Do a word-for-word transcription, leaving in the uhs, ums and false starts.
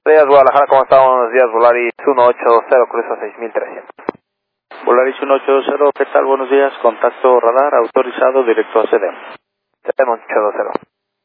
Buenos días, Guadalajara, ¿cómo está? Buenos días, Volaris uno ocho dos cero, cruza seis mil trescientos. Volaris uno ocho dos cero, ¿qué tal? Buenos días, contacto radar autorizado directo a C D M. C D M ocho dos cero.